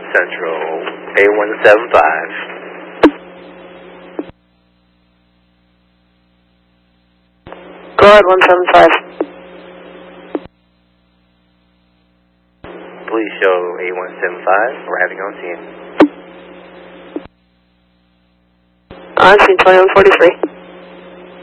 Central, A175. Go ahead, 175. Please show A175, arriving on scene. On scene 2143.